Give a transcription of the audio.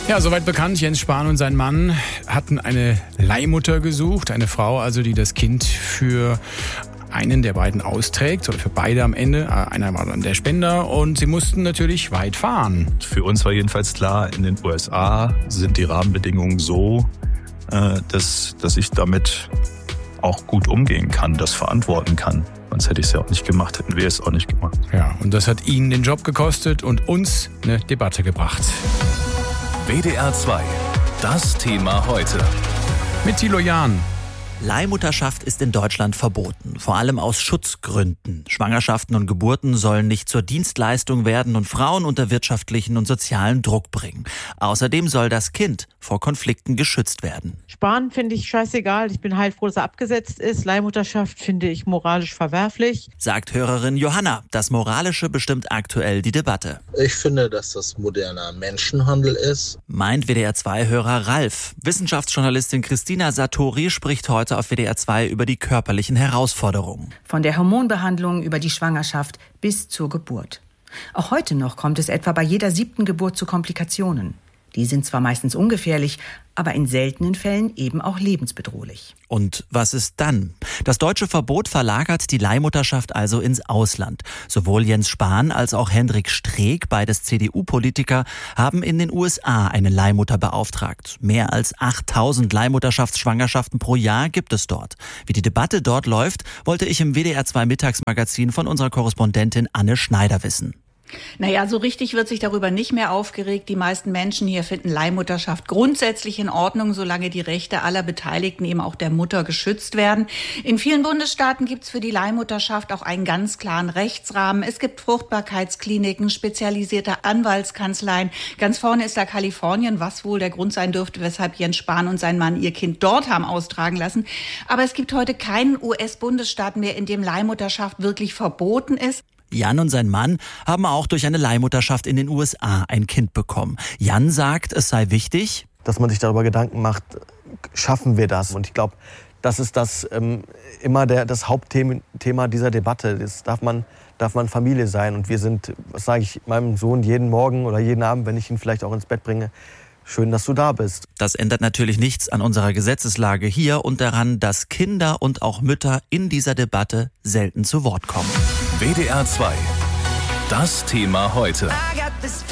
Ja, soweit bekannt. Jens Spahn und sein Mann hatten eine Leihmutter gesucht. Eine Frau, also die das Kind für einen der beiden austrägt oder für beide am Ende. Einer war dann der Spender und sie mussten natürlich weit fahren. Für uns war jedenfalls klar, in den USA sind die Rahmenbedingungen so, dass ich damit auch gut umgehen kann, das verantworten kann. Sonst hätte ich es ja auch nicht gemacht, hätten wir es auch nicht gemacht. Ja, und das hat ihnen den Job gekostet und uns eine Debatte gebracht. WDR 2, das Thema heute. Mit Thilo Jahn. Leihmutterschaft ist in Deutschland verboten, vor allem aus Schutzgründen. Schwangerschaften und Geburten sollen nicht zur Dienstleistung werden und Frauen unter wirtschaftlichen und sozialen Druck bringen. Außerdem soll das Kind vor Konflikten geschützt werden. Sparen finde ich scheißegal. Ich bin heilfroh, dass er abgesetzt ist. Leihmutterschaft finde ich moralisch verwerflich. Sagt Hörerin Johanna. Das Moralische bestimmt aktuell die Debatte. Ich finde, dass das moderner Menschenhandel ist. Meint WDR2-Hörer Ralf. Wissenschaftsjournalistin Christina Satori spricht heute auf WDR 2 über die körperlichen Herausforderungen. Von der Hormonbehandlung über die Schwangerschaft bis zur Geburt. Auch heute noch kommt es etwa bei jeder 7. Geburt zu Komplikationen. Die sind zwar meistens ungefährlich, aber in seltenen Fällen eben auch lebensbedrohlich. Und was ist dann? Das deutsche Verbot verlagert die Leihmutterschaft also ins Ausland. Sowohl Jens Spahn als auch Hendrik Streeck, beides CDU-Politiker, haben in den USA eine Leihmutter beauftragt. Mehr als 8000 Leihmutterschaftsschwangerschaften pro Jahr gibt es dort. Wie die Debatte dort läuft, wollte ich im WDR 2 Mittagsmagazin von unserer Korrespondentin Anne Schneider wissen. Naja, so richtig wird sich darüber nicht mehr aufgeregt. Die meisten Menschen hier finden Leihmutterschaft grundsätzlich in Ordnung, solange die Rechte aller Beteiligten, eben auch der Mutter, geschützt werden. In vielen Bundesstaaten gibt es für die Leihmutterschaft auch einen ganz klaren Rechtsrahmen. Es gibt Fruchtbarkeitskliniken, spezialisierte Anwaltskanzleien. Ganz vorne ist da Kalifornien, was wohl der Grund sein dürfte, weshalb Jens Spahn und sein Mann ihr Kind dort haben austragen lassen. Aber es gibt heute keinen US-Bundesstaat mehr, in dem Leihmutterschaft wirklich verboten ist. Jan und sein Mann haben auch durch eine Leihmutterschaft in den USA ein Kind bekommen. Jan sagt, es sei wichtig, dass man sich darüber Gedanken macht, schaffen wir das? Und ich glaube, das ist immer das Hauptthema dieser Debatte. Das darf man Familie sein. Und wir sind, was sage ich meinem Sohn jeden Morgen oder jeden Abend, wenn ich ihn vielleicht auch ins Bett bringe, schön, dass du da bist. Das ändert natürlich nichts an unserer Gesetzeslage hier und daran, dass Kinder und auch Mütter in dieser Debatte selten zu Wort kommen. WDR 2, das Thema heute.